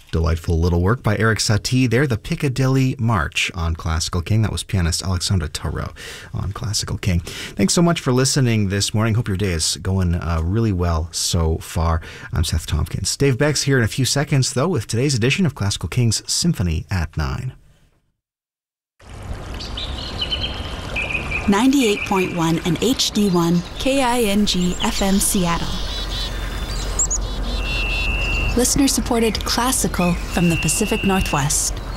Delightful little work by Eric Satie there, the Piccadilly March on Classical King. That was pianist Alexandra Tarot on Classical King. Thanks so much for listening this morning. Hope your day is going really well so far. I'm Seth Tompkins. Dave Beck's here in a few seconds, though, with today's edition of Classical King's Symphony at 9. 98.1 and HD1 KING FM Seattle. Listener-supported classical from the Pacific Northwest.